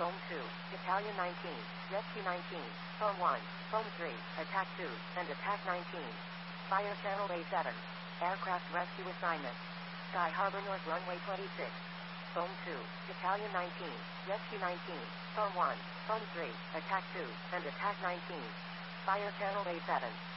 Foam 2, Battalion 19, Rescue 19, Foam 1, Foam 3, Attack 2, and Attack 19. Fire Channel A7. Aircraft Rescue Assignment. Sky Harbor North Runway 26. Foam 2, Battalion 19, Rescue 19, Foam 1, Foam 3, Attack 2, and Attack 19. Fire Channel A7.